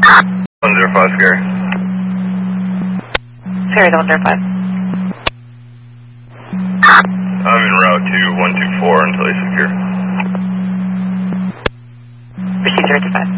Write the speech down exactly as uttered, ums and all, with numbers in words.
one zero five, Scary. Scary to one zero five. I'm en route to one two four until you secure. Proceed zero two five.